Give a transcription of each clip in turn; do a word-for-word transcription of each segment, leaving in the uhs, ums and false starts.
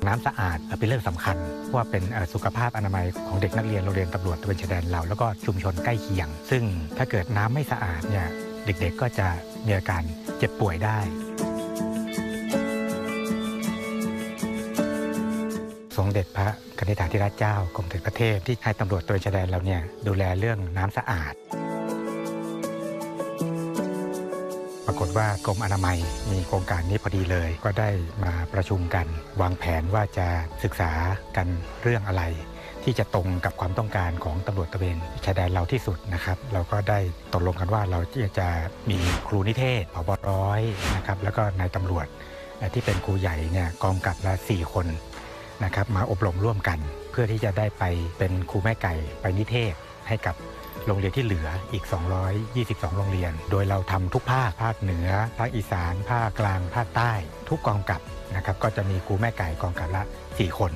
น้ำสะอาดเป็นเรื่องสำคัญเพราะว่าเป็นสุขภาพอนามัยของเด็กนักเรียนโรงเรียนตำรวจตระเวนชายแดนเราแล้วก็ชุมชนใกล้เคียงซึ่งถ้าเกิดน้ำไม่สะอาดเนี่ยเด็กๆก็จะมีอาการเจ็บป่วยได้สมเด็จพระกนิษฐาธิราชเจ้ากรมสมเด็จพระเทพที่ให้ตำรวจตระเวนชายแดนเราเนี่ยดูแลเรื่องน้ำสะอาดปรากฏว่ากรมอนามัยมีโครงการนี้พอดีเลยก็ได้มาประชุมกันวางแผนว่าจะศึกษากันเรื่องอะไรที่จะตรงกับความต้องการของตำรวจตระเวนชายแดนเราที่สุดนะครับเราก็ได้ตกลงกันว่าเราจะมีครูนิเทศผบ.ร้อยนะครับแล้วก็นายตำรวจที่เป็นครูใหญ่เนี่ยกองกับละสี่คนนะครับมาอบรมร่วมกันเพื่อที่จะได้ไปเป็นครูแม่ไก่ไปนิเทศให้กับโรงเรียนที่เหลืออีกสองร้อยยี่สิบสองโรงเรียนโดยเราทำทุกภาคภาคเหนือภาคอีสานภาคกลางภาคใต้ทุกกองกับนะครับก็จะมีครูแม่ไก่กองกับละสี่คน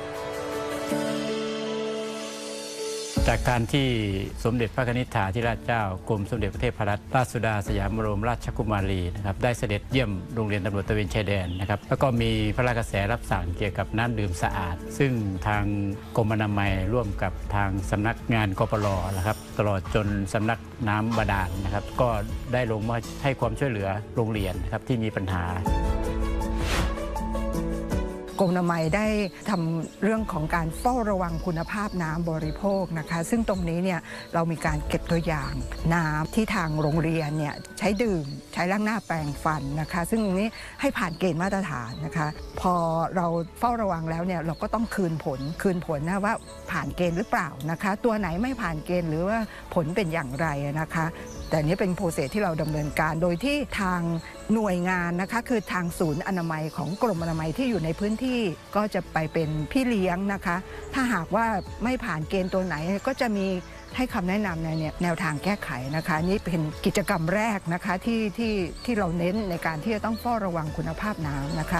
จากการที่สมเด็จพระนิษฐาธิราชเจ้ากรมสมเด็จพระเทพรัตนราชสุดาสยามบรมราชกุมารีนะครับได้เสด็จเยี่ยมโรงเรียนตำรวจตระเวนชายแดนนะครับแล้วก็มีพระราชกระแสรับสั่งเกี่ยวกับน้ำดื่มสะอาดซึ่งทางกรมอนามัยร่วมกับทางสำนักงานกปรนะครับตลอดจนสำนักน้ำบาดาลนะครับก็ได้ลงมาให้ความช่วยเหลือโรงเรียนนะครับที่มีปัญหากรมอนามัยได้ทำเรื่องของการเฝ้าระวังคุณภาพน้ำบริโภคนะคะซึ่งตรงนี้เนี่ยเรามีการเก็บตัวอย่างน้ำที่ทางโรงเรียนเนี่ยใช้ดื่มใช้ล้างหน้าแปรงฟันนะคะซึ่งนี้ให้ผ่านเกณฑ์มาตรฐานนะคะพอเราเฝ้าระวังแล้วเนี่ยเราก็ต้องคืนผลคืนผลนะว่าผ่านเกณฑ์หรือเปล่านะคะตัวไหนไม่ผ่านเกณฑ์หรือว่าผลเป็นอย่างไรนะคะแต่นี้เป็นโปรเซสที่เราดำเนินการโดยที่ทางหน่วยงานนะคะคือทางศูนย์อนามัยของกรมอนามัยที่อยู่ในพื้นที่ก็จะไปเป็นพี่เลี้ยงนะคะถ้าหากว่าไม่ผ่านเกณฑ์ตัวไหนก็จะมีให้คำแนะนำในแนวทางแก้ไขนะคะนี่เป็นกิจกรรมแรกนะคะที่ที่ที่เราเน้นในการที่จะต้องเฝ้าระวังคุณภาพน้ำนะคะ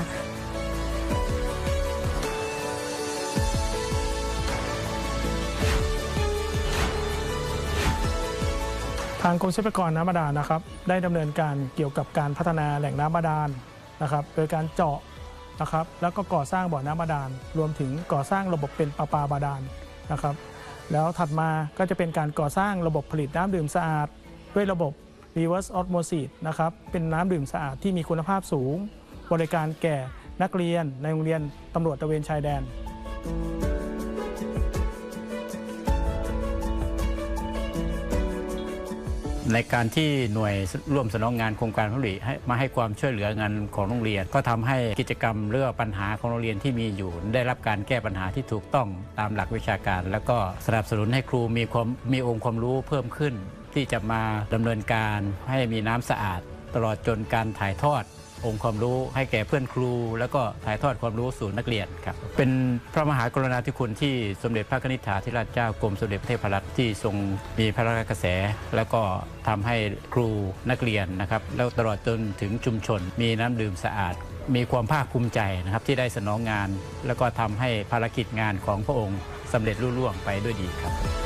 ทางกรมทรัพยากรน้ำบาดาลนะครับได้ดำเนินการเกี่ยวกับการพัฒนาแหล่งน้ำบาดาลนะครับโดยการเจาะนะครับแล้วก็ก่อสร้างบ่อน้ำบาดาลรวมถึงก่อสร้างระบบเป็นประปาบาดาลนะครับแล้วถัดมาก็จะเป็นการก่อสร้างระบบผลิตน้ำดื่มสะอาดด้วยระบบ reverse osmosis นะครับเป็นน้ำดื่มสะอาดที่มีคุณภาพสูงบริการแก่นักเรียนในโรงเรียนตำรวจตระเวนชายแดนในการที่หน่วยร่วมสนองงานโครงการผลิตให้มาให้ความช่วยเหลืองานของโรงเรียนก็ทำให้กิจกรรมเรื่องปัญหาของโรงเรียนที่มีอยู่ได้รับการแก้ปัญหาที่ถูกต้องตามหลักวิชาการแล้วก็สนับสนุนให้ครูมีความมีองค์ความรู้เพิ่มขึ้นที่จะมาดำเนินการให้มีน้ำสะอาดตลอดจนการถ่ายทอดองค์ความรู้ให้แก่เพื่อนครูแล้วก็ถ่ายทอดความรู้สู่นักเรียนครับเป็นพระมหากรุณาธิคุณที่สมเด็จพระนิษฐาธิราชเจ้ากรมสมเด็จพระเทพรัตนที่ทรงมีพระราชกระแสแล้วก็ทำให้ครูนักเรียนนะครับแล้วตลอดจนถึงชุมชนมีน้ำดื่มสะอาดมีความภาคภูมิใจนะครับที่ได้สนองงานแล้วก็ทำให้ภารกิจงานของพระองค์สำเร็จรุ่งเรืองไปด้วยดีครับ